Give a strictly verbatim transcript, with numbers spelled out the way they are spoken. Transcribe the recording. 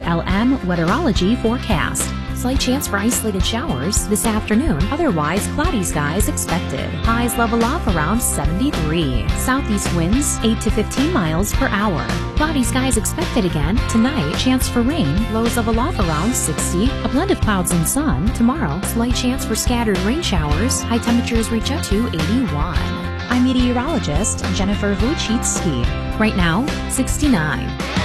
L M Weatherology forecast. Slight chance for isolated showers this afternoon, otherwise cloudy skies expected. Highs level off around seventy-three. Southeast winds eight to fifteen miles per hour. Cloudy skies expected again tonight. Chance for rain, lows level off around sixty. A blend of clouds and sun. Tomorrow, slight chance for scattered rain showers. High temperatures reach up to eighty-one. I'm meteorologist Jennifer Wojcicki. Right now, sixty-nine.